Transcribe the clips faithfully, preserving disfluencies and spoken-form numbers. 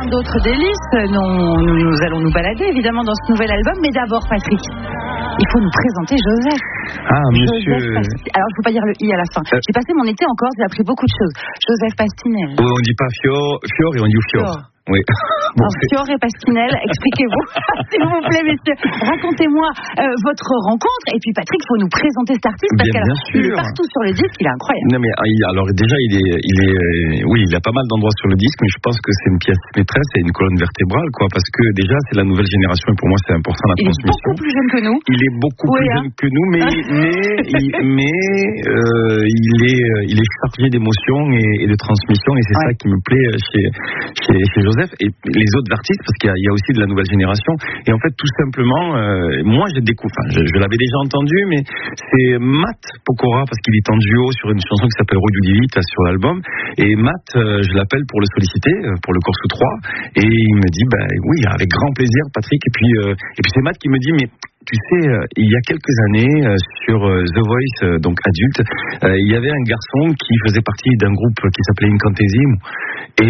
plein d'autres délices. Nous, nous, nous allons nous balader évidemment dans ce nouvel album. Mais d'abord, Patrick, il faut nous présenter Joseph. Ah, monsieur. Joseph Pasti- Alors, il ne faut pas dire le i à la fin. Euh... J'ai passé mon été en Corse, j'ai appris beaucoup de choses. Joseph Pastinel. Oh, on ne dit pas Fior, Fior et on dit Fior. Fior. Oui. Bon, Fior et Pastinel, expliquez-vous, s'il vous plaît, messieurs. Racontez-moi euh, votre rencontre. Et puis, Patrick, il faut nous présenter cet artiste parce qu'il est partout sur le disque, il est incroyable. Non, mais alors déjà, il est, il est, oui, il a pas mal d'endroits sur le disque, mais je pense que c'est une pièce maîtresse, c'est une colonne vertébrale, quoi, parce que déjà, c'est la nouvelle génération et pour moi, c'est important la il transmission. Il est beaucoup plus jeune que nous. Il est beaucoup oui, plus hein. jeune que nous, mais, mais, il, mais euh, il est, il est chargé d'émotions et, et de transmission, et c'est ouais. ça qui me plaît chez, chez, chez Joseph et les autres artistes, parce qu'il y a, il y a aussi de la nouvelle génération. Et en fait, tout simplement, euh, moi, j'ai découvert, enfin, je, je l'avais déjà entendu, mais c'est Matt Pokora, parce qu'il est en duo sur une chanson qui s'appelle Rue du Divite sur l'album. Et Matt, euh, je l'appelle pour le solliciter, pour le Corse trois, et il me dit, bah oui, avec grand plaisir, Patrick. Et puis, euh, et puis c'est Matt qui me dit, mais tu sais, euh, il y a quelques années, euh, sur euh, The Voice, euh, donc adulte, euh, il y avait un garçon qui faisait partie d'un groupe qui s'appelait Incantesimo. Et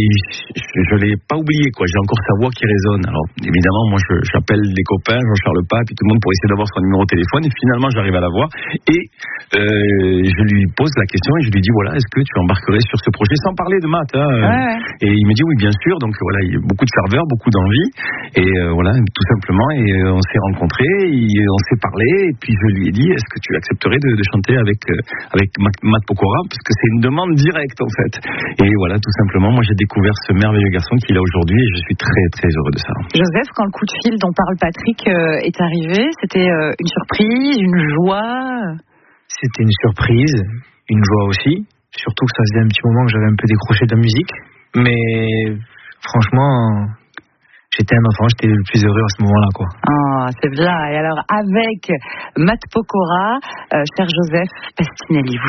je ne l'ai pas oublié, quoi. J'ai encore sa voix qui résonne. Alors, évidemment, moi, je, j'appelle les copains, Jean-Charles Pape, et tout le monde pour essayer d'avoir son numéro de téléphone. Et finalement, j'arrive à la voir. Et euh, je lui pose la question et je lui dis, voilà, est-ce que tu embarquerais sur ce projet sans parler de maths, hein, ouais, ouais. Et il me dit, oui, bien sûr. Donc, voilà, il y a beaucoup de ferveur, beaucoup d'envie. Et euh, voilà, tout simplement. Et euh, on s'est rencontrés, et on s'est parlé. Et puis, je lui ai dit, est-ce que tu accepterais de, de chanter avec, euh, avec Matt Pokora? Parce que c'est une demande directe, en fait. Et voilà, tout simplement. Moi, j'ai découvert ce merveilleux garçon qu'il a aujourd'hui et je suis très, très heureux de ça. Joseph, quand le coup de fil dont parle Patrick euh, est arrivé, c'était euh, une surprise, une joie? C'était une surprise, une joie aussi. Surtout que ça faisait un petit moment que j'avais un peu décroché de la musique. Mais franchement, j'étais un enfant, j'étais le plus heureux à ce moment-là, quoi. Ah, c'est bien. Et alors, avec Matt Pokora, euh, cher Joseph Pastinelli, vous